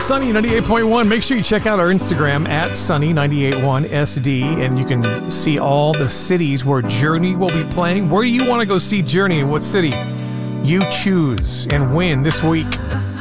Sunny 98.1. Make sure you check out our Instagram at Sunny981SD, and you can see all the cities where Journey will be playing. Where do you want to go see Journey? In what city? You choose and win this week.